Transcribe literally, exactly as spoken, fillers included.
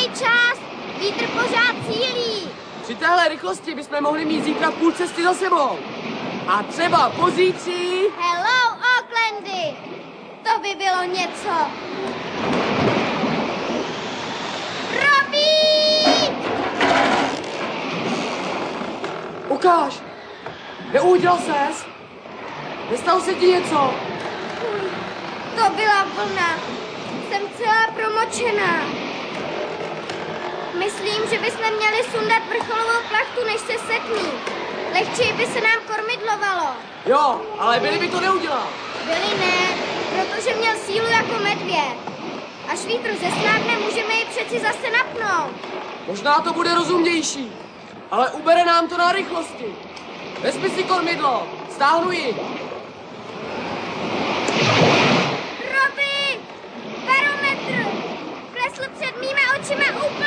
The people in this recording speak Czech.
čas! Vítr pořád cílí! Při téhle rychlosti bychom mohli mít zítra půl cesty za sebou. A třeba pozítří... Hello, Aucklandy! To by bylo něco. Robí! Ukáž! Neuhodil ses? Nestalo se ti něco? To byla vlna. Jsem celá promočená. Myslím, že bychom měli sundat vrcholovou plachtu, než se setmí. Lehčej by se nám kormidlovalo. Jo, ale Billy by to neudělal. Billy ne, protože měl sílu jako medvěd. Až vítr zesnákne, můžeme ji přeci zase napnout. Možná to bude rozumnější, ale ubere nám to na rychlosti. Vezmi si kormidlo, stáhnu ji. Robi! Barometr! Klesl před mýma očima úplně!